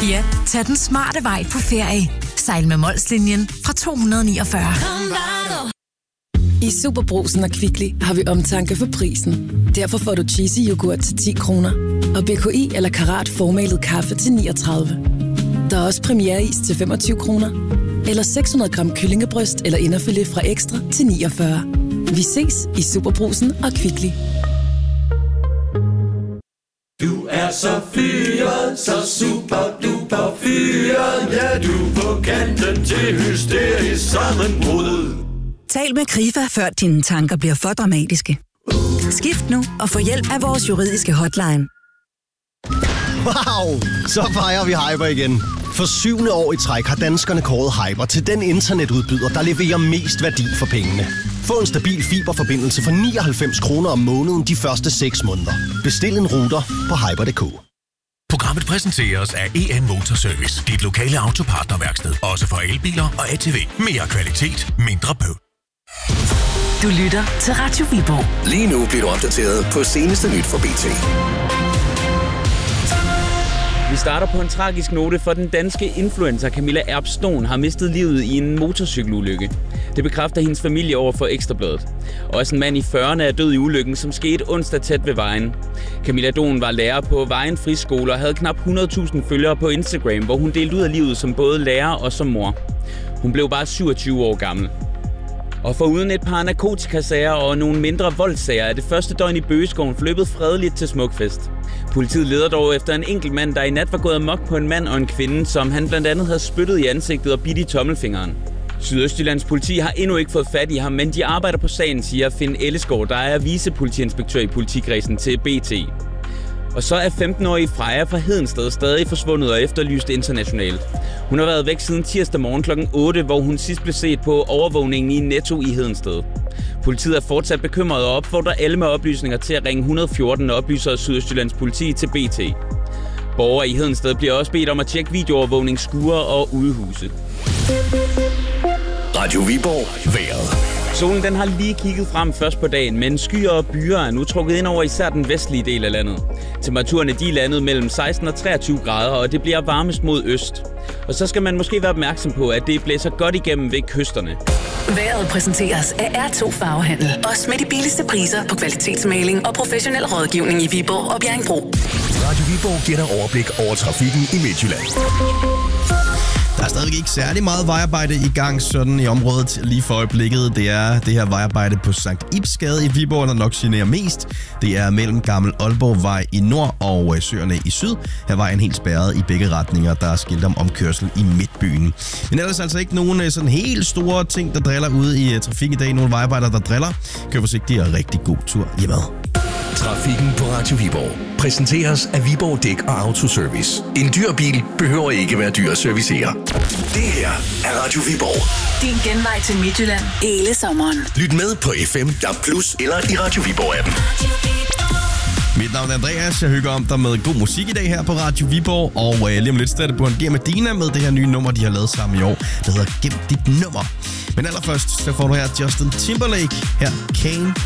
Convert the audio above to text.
Ja, tag den smarte vej på ferie. Sejl med Molslinjen fra 249. I Superbrugsen og Kvickly har vi omtanke for prisen. Derfor får du cheesy yoghurt til 10 kroner. Og BKI eller Karat formalet kaffe til 39. Der er også premiereis til 25 kroner. Eller 600 gram kyllingebryst eller inderfilet fra Ekstra til 49. Vi ses i Superbrugsen og Kvickly. Du er så fyret, så super duper fyret. Ja, du er på kanten til hysterisk sammenbrud. Tal med Krifa, før dine tanker bliver for dramatiske. Skift nu og få hjælp af vores juridiske hotline. Wow! Så fejrer vi Hyper igen. For 7. år i træk har danskerne kåret Hyper til den internetudbyder, der leverer mest værdi for pengene. Få en stabil fiberforbindelse for 99 kroner om måneden de første 6 måneder. Bestil en router på hyper.dk. Programmet præsenteres af EM Motorservice, dit lokale autopartnerværksted. Også for elbiler og ATV. Mere kvalitet, mindre bøvl. Du lytter til Radio Viborg. Lige nu bliver du opdateret på seneste nyt fra BT. Vi starter på en tragisk note, for den danske influencer Camilla Erbstone har mistet livet i en motorcykelulykke. Det bekræfter hendes familie over for Ekstra Bladet. Også en mand i 40'erne er død i ulykken, som skete onsdag tæt ved Vejen. Camilla Don var lærer på Vejen Friskole og havde knap 100.000 følgere på Instagram, hvor hun delte ud af livet som både lærer og som mor. Hun blev bare 27 år gammel. Og foruden et par narkotikasager og nogle mindre voldssager er det første døgn i Bøgeskoven forløbet fredeligt til Smukfest. Politiet leder dog efter en enkelt mand, der i nat var gået amok på en mand og en kvinde, som han blandt andet havde spyttet i ansigtet og bidt i tommelfingeren. Sydøstjyllands politi har endnu ikke fået fat i ham, men de arbejder på sagen, siger Finn Ellesgaard, der er vicepolitiinspektør i politikredsen til BT. Og så er 15-årige Freja fra Hedensted stadig forsvundet og efterlyst internationalt. Hun har været væk siden tirsdag morgen kl. 8, hvor hun sidst blev set på overvågningen i Netto i Hedensted. Politiet er fortsat bekymret og opfordrer alle med oplysninger til at ringe 114 og oplyser Sydøstjyllands politi til BT. Borgere i Hedensted bliver også bedt om at tjekke videoovervågning, skure og udehuse. Radio Viborg. Vejret. Solen den har lige kigget frem først på dagen, men skyer og byer er nu trukket ind over især den vestlige del af landet. Temperaturerne de er landet mellem 16 og 23 grader, og det bliver varmest mod øst. Og så skal man måske være opmærksom på, at det blæser godt igennem ved kysterne. Vejret præsenteres af R2 Farvehandel. Også med de billigste priser på kvalitetsmaling og professionel rådgivning i Viborg og Bjerringbro. Radio Viborg giver dig overblik over trafikken i Midtjylland. Der er stadig ikke særlig meget vejarbejde i gang sådan i området lige for øjeblikket. Det er det her vejarbejde på Sankt Ibsgade i Viborg, der nok generer mest. Det er mellem Gammel Aalborgvej i nord og Søerne i syd. Her er vejen helt spærret i begge retninger. Der er skilt om omkørsel i midtbyen. Men ellers altså ikke nogen sådan helt store ting, der driller ude i trafik i dag. Nogle vejarbejdere, der driller. Kør forsigtigt og rigtig god tur hjemad. Trafikken på Radio Viborg præsenteres af Viborg Dæk og Autoservice. En dyr bil behøver ikke være dyr at servicere. Det her er Radio Viborg. Din genvej til Midtjylland hele sommeren. Lyt med på FM, DAB+, eller i Radio Viborg-appen. Mit navn er Andreas. Jeg hygger om dig med god musik i dag her på Radio Viborg. Og lige om lidt starter på en G med Dina med det her nye nummer, de har lavet sammen i år. Det hedder Gem dit nummer. Men allerførst, så får du her Justin Timberlake. Her Kane.